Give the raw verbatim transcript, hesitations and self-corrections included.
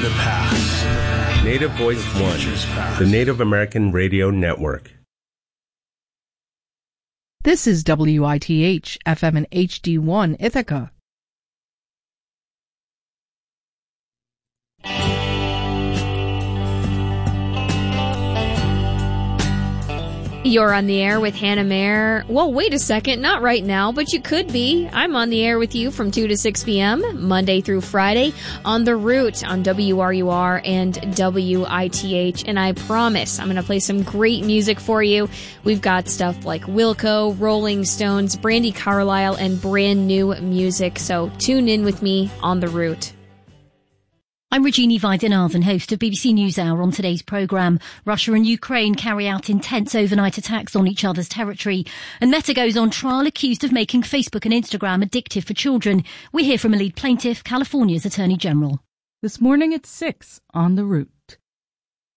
the past. Native Voice One, the Native American Radio Network. This is W I T H, F M and H D one, Ithaca. You're on the air with Hannah Mayer. Well, wait a second, not right now, but you could be. I'm on the air with you from two to six p.m., Monday through Friday, on The Root on W R U R and W I T H. And I promise I'm going to play some great music for you. We've got stuff like Wilco, Rolling Stones, Brandi Carlile, and brand new music. So tune in with me on The Root. I'm Regina Vaidyanathan, host of B B C NewsHour. On today's programme, Russia and Ukraine carry out intense overnight attacks on each other's territory. And Meta goes on trial accused of making Facebook and Instagram addictive for children. We hear from a lead plaintiff, California's Attorney General. This morning at six on The Root.